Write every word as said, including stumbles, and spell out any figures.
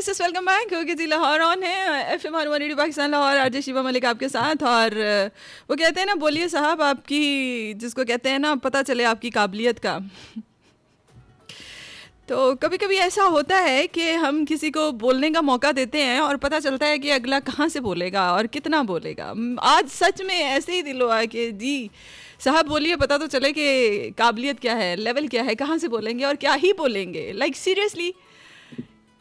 This is welcome back okay ji. Lahore on है F M R one eighty Pakistan Lahore. RJ Shiva Malik आपके साथ। और वो कहते हैं ना, बोलिए साहब आपकी, जिसको कहते हैं ना पता चले आपकी काबिलियत का। तो कभी कभी ऐसा होता है कि हम किसी को बोलने का मौका देते हैं और पता चलता है कि अगला कहाँ से बोलेगा और कितना बोलेगा। आज सच में ऐसे ही दिल हुआ है कि जी साहब बोलिए, पता तो चले कि काबिलियत क्या है, लेवल क्या है, कहाँ से बोलेंगे और क्या ही बोलेंगे। Like seriously